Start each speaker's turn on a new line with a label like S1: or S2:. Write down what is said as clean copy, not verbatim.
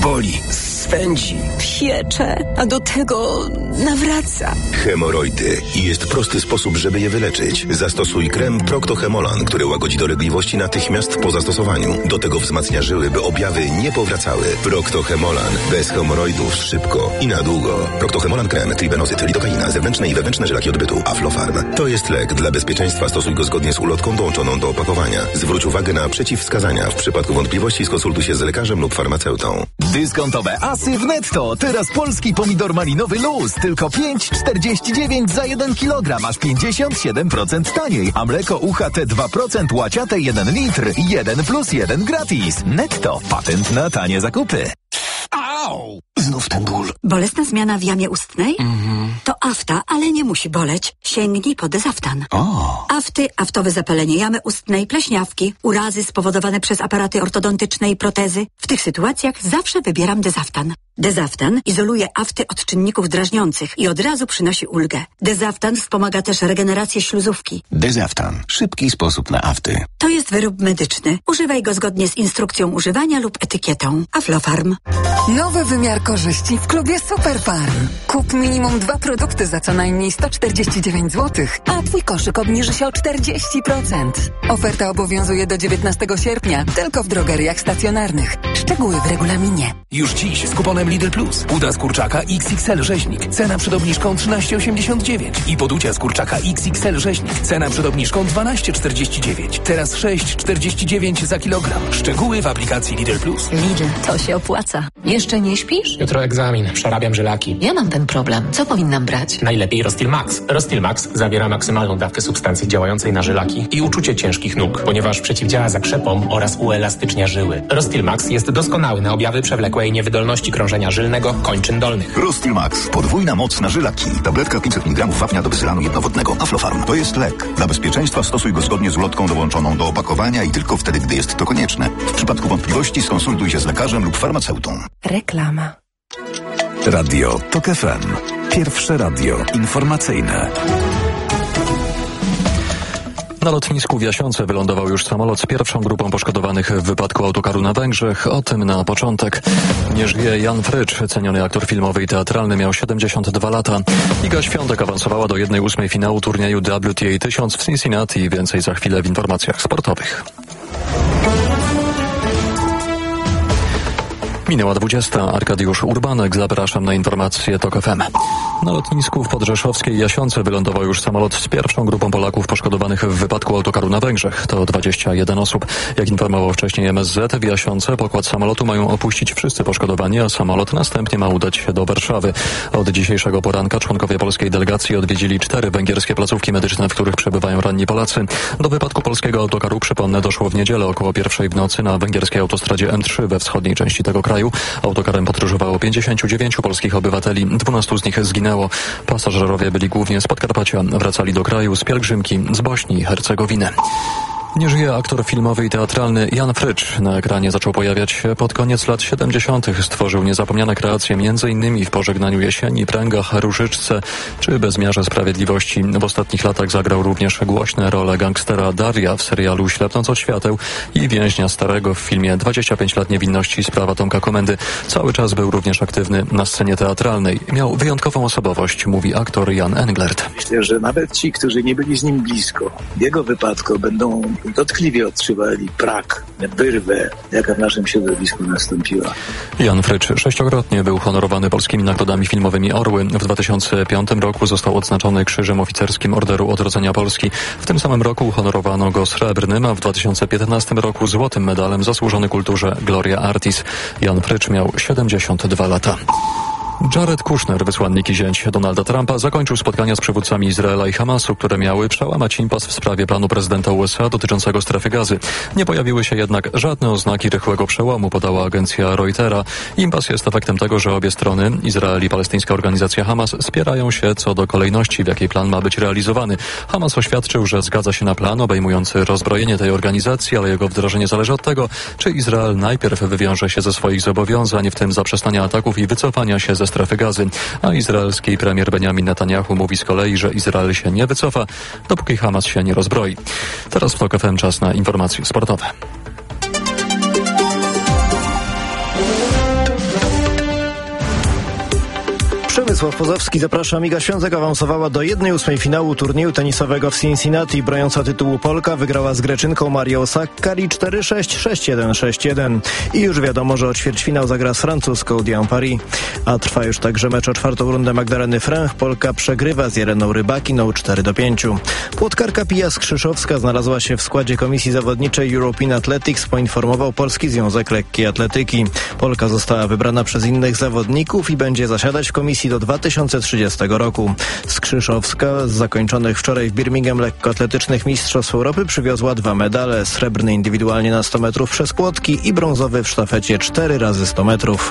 S1: boli, swędzi,
S2: piecze, a do tego nawraca.
S1: Hemoroidy. I jest prosty sposób, żeby je wyleczyć. Zastosuj krem Procto-Hemolan, który łagodzi dolegliwości natychmiast po zastosowaniu. Do tego wzmacnia żyły, by objawy nie powracały. Procto-Hemolan. Bez hemoroidów szybko i na długo. Procto-Hemolan krem, tribenozyt, lidokaina, zewnętrzne i wewnętrzne żelaki odbytu, Aflofarm. To jest lek. Dla bezpieczeństwa stosuj go zgodnie z ulotką dołączoną do opakowania. Zwróć uwagę na przeciwwskazania. W przypadku wątpliwości skonsultuj się z lekarzem lub farmaceutą.
S3: Dyskontowe asy w Netto. Teraz polski pomidor malinowy luz. Tylko 5,49 za 1 kg. Aż 57% taniej. A mleko UHT 2% łaciate 1 litr. 1+1 gratis. Netto. Patent na tanie zakupy.
S1: Au! Znów ten ból.
S2: Bolesna zmiana w jamie ustnej? To afta, ale nie musi boleć. Sięgnij po Dezaftan. Afty, aftowe zapalenie jamy ustnej, pleśniawki, urazy spowodowane przez aparaty ortodontyczne i protezy. W tych sytuacjach zawsze wybieram Dezaftan. Dezaftan izoluje afty od czynników drażniących i od razu przynosi ulgę. Dezaftan wspomaga też regenerację śluzówki.
S1: Dezaftan. Szybki sposób na afty.
S2: To jest wyrób medyczny. Używaj go zgodnie z instrukcją używania lub etykietą. Aflofarm.
S4: Nowy wymiar korzyści w klubie Superfarm. Kup minimum 2 produkty za co najmniej 149 zł, a twój koszyk obniży się o 40%. Oferta obowiązuje do 19 sierpnia, tylko w drogeriach stacjonarnych. Szczegóły w regulaminie.
S5: Już dziś z kuponem Lidl Plus. Uda z kurczaka XXL rzeźnik. Cena przed obniżką 13,89. I poducia z kurczaka XXL rzeźnik. Cena przed obniżką 12,49. Teraz 6,49 za kilogram. Szczegóły w aplikacji Lidl Plus.
S6: Lidl, to się opłaca. Jeszcze nie śpisz?
S7: Jutro egzamin. Przerabiam żylaki.
S6: Ja mam ten problem. Co powinnam brać?
S7: Najlepiej Rostil Max. Rostil Max zawiera maksymalną dawkę substancji działającej na żylaki i uczucie ciężkich nóg, ponieważ przeciwdziała zakrzepom oraz uelastycznia żyły. Rostil Max jest doskonały na objawy przewlekłej niewydolności krążenia żylnego kończyn dolnych.
S1: Rostil Max. Podwójna moc na żylaki. Tabletka 500 mg wapnia do wysylanu jednowodnego. Aflofarm. To jest lek. Dla bezpieczeństwa stosuj go zgodnie z ulotką dołączoną do opakowania i tylko wtedy, gdy jest to konieczne. W przypadku wątpliwości skonsultuj się z lekarzem lub farmaceutą.
S4: Reklama.
S3: Radio TOK FM. Pierwsze radio informacyjne.
S8: Na lotnisku w Jasionce wylądował już samolot z pierwszą grupą poszkodowanych w wypadku autokaru na Węgrzech. O tym na początek. Nie żyje Jan Frycz, ceniony aktor filmowy i teatralny, miał 72 lata. Iga Świątek awansowała do 1/8 finału turnieju WTA 1000 w Cincinnati. Więcej za chwilę w informacjach sportowych. Minęła 20. Arkadiusz Urbanek. Zapraszam na informacje TOK FM. Na lotnisku w podrzeszowskiej Jasionce wylądował już samolot z pierwszą grupą Polaków poszkodowanych w wypadku autokaru na Węgrzech. To 21 osób. Jak informował wcześniej MSZ, w Jasionce pokład samolotu mają opuścić wszyscy poszkodowani, a samolot następnie ma udać się do Warszawy. Od dzisiejszego poranka członkowie polskiej delegacji odwiedzili 4 węgierskie placówki medyczne, w których przebywają ranni Polacy. Do wypadku polskiego autokaru, przypomnę, doszło w niedzielę około 1:00 w nocy na węgierskiej autostradzie M3 we wschodniej części tego kraju. Autokarem podróżowało 59 polskich obywateli, 12 z nich zginęło. Pasażerowie byli głównie z Podkarpacia, wracali do kraju z pielgrzymki z Bośni i Hercegowiny. Nie żyje aktor filmowy i teatralny Jan Frycz. Na ekranie zaczął pojawiać się pod koniec lat 70. Stworzył niezapomniane kreacje m.in. w Pożegnaniu jesieni, Pręgach, Różyczce czy Bezmiarze sprawiedliwości. W ostatnich latach zagrał również głośne role gangstera Daria w serialu Ślepnąc od świateł i więźnia starego w filmie 25 lat niewinności, sprawa Tomka Komendy. Cały czas był również aktywny na scenie teatralnej. Miał wyjątkową osobowość, mówi aktor Jan Englert.
S9: Myślę, że nawet ci, którzy nie byli z nim blisko, w jego wypadku będą dotkliwie odczuwali brak, wyrwę, jaka w naszym środowisku nastąpiła.
S8: Jan Frycz 6-krotnie był honorowany polskimi nagrodami filmowymi Orły. W 2005 roku został odznaczony Krzyżem Oficerskim Orderu Odrodzenia Polski. W tym samym roku uhonorowano go srebrnym, a w 2015 roku złotym medalem Zasłużony Kulturze Gloria Artis. Jan Frycz miał 72 lata. Jared Kushner, wysłannik i zięć Donalda Trumpa, zakończył spotkania z przywódcami Izraela i Hamasu, które miały przełamać impas w sprawie planu prezydenta USA dotyczącego strefy Gazy. Nie pojawiły się jednak żadne oznaki rychłego przełomu, podała agencja Reutera. Impas jest efektem tego, że obie strony, Izrael i palestyńska organizacja Hamas, spierają się co do kolejności, w jakiej plan ma być realizowany. Hamas oświadczył, że zgadza się na plan obejmujący rozbrojenie tej organizacji, ale jego wdrożenie zależy od tego, czy Izrael najpierw wywiąże się ze swoich zobowiązań, w tym zaprzestania ataków i wycofania się ze strefy Gazy. A izraelski premier Benjamin Netanyahu mówi z kolei, że Izrael się nie wycofa, dopóki Hamas się nie rozbroi. Teraz w TOK FM czas na informacje sportowe.
S10: Przemysław Pozowski, zapraszam. Iga Świątek awansowała do 1/8 finału turnieju tenisowego w Cincinnati. Broniąca tytułu Polka wygrała z Greczynką Marią Sakkari 4-6, 6-1, 6-1. I już wiadomo, że o ćwierćfinał zagra z francuską Diane Paris. A trwa już także mecz o czwartą rundę Magdaleny Fręch. Polka przegrywa z Ireną Rybakiną 4-5. Płotkarka Pia Skrzyszowska znalazła się w składzie komisji zawodniczej European Athletics, poinformował Polski Związek Lekkiej Atletyki. Polka została wybrana przez innych zawodników i będzie zasiadać w komisji do 2030 roku. Skrzyszowska z zakończonych wczoraj w Birmingham lekkoatletycznych Mistrzostw Europy przywiozła 2 medale. Srebrny indywidualnie na 100 metrów przez płotki i brązowy w sztafecie 4 razy 100 metrów.